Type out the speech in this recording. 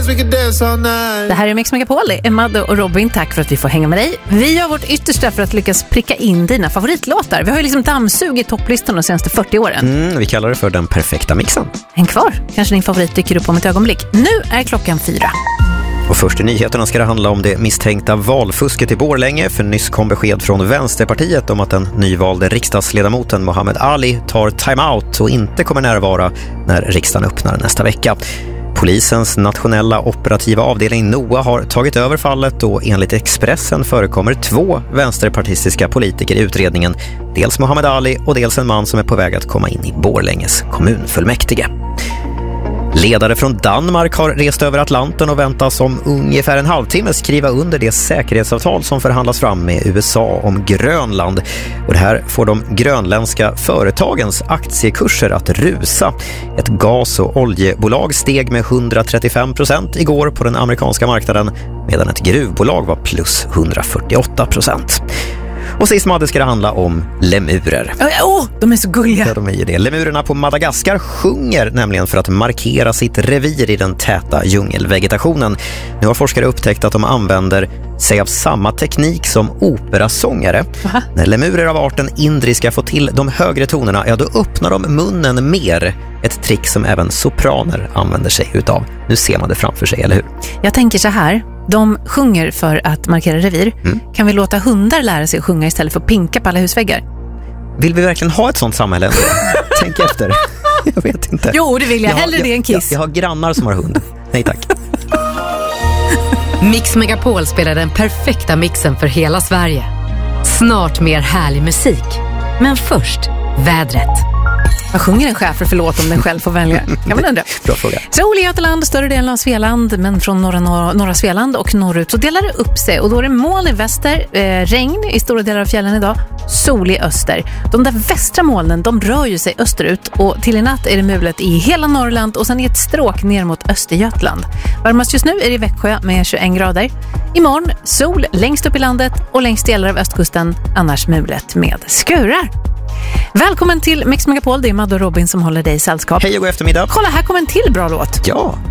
Det här är Mix Megapol, det är Madde och Robin. Tack för att vi får hänga med dig. Vi gör vårt yttersta för att lyckas pricka in dina favoritlåtar. Vi har ju liksom dammsugit topplistan de senaste 40 åren. Vi kallar det för den perfekta mixen. Häng kvar, kanske din favorit dyker upp om ett ögonblick. Nu är klockan 4. Och först i nyheterna ska det handla om det misstänkta valfusket i Borlänge. För nyss kom besked från Vänsterpartiet om att den nyvalde riksdagsledamoten Mohammed Ali tar timeout och inte kommer närvara när riksdagen öppnar nästa vecka. Polisens nationella operativa avdelning NOA har tagit över fallet och enligt Expressen förekommer 2 vänsterpartistiska politiker i utredningen. Dels Mohammed Ali och dels en man som är på väg att komma in i Borlänges kommunfullmäktige. Ledare från Danmark har rest över Atlanten och väntas om ungefär en halvtimme skriva under det säkerhetsavtal som förhandlas fram med USA om Grönland. Och det här får de grönländska företagens aktiekurser att rusa. Ett gas- och oljebolag steg med 135% igår på den amerikanska marknaden, medan ett gruvbolag var plus 148%. Och sist Madde ska det handla om lemurer. De är så gulliga. Ja, de är ju det. Lemurerna på Madagaskar sjunger nämligen för att markera sitt revir i den täta djungelvegetationen. Nu har forskare upptäckt att de använder sig av samma teknik som operasångare. Aha. När lemurer av arten indriska får till de högre tonerna, ja då öppnar de munnen mer. Ett trick som även sopraner använder sig utav. Nu ser man det framför sig, eller hur? Jag tänker så här. De sjunger för att markera revir. Kan vi låta hundar lära sig att sjunga istället för att pinka på alla husväggar? Vill vi verkligen ha ett sånt samhälle ändå? Tänk efter. Jag vet inte. Jo, det vill jag. Hellre det än kiss. Jag har grannar som har hund. Nej tack. Mix Megapol spelar den perfekta mixen för hela Sverige. Snart mer härlig musik. Men först, vädret. Vad sjunger en chef för låt om den själv får välja? Kan man undra. Bra fråga. Sol i Götaland, större delen av Svealand, men från norra Svealand och norrut så delar det upp sig. Och då är det moln i väster, regn i stora delar av fjällen idag, sol i öster. De där västra molnen, de rör ju sig österut och till i natt är det mulet i hela Norrland och sen i ett stråk ner mot Östergötland. Varmast just nu är det i Växjö med 21 grader. Imorgon sol längst upp i landet och längst delar av östkusten, annars mulet med skurar. Välkommen till Mix Megapol, det är Madde och Robin som håller dig i sällskap. Hej och god eftermiddag. Kolla, här kommer en till bra låt. Ja.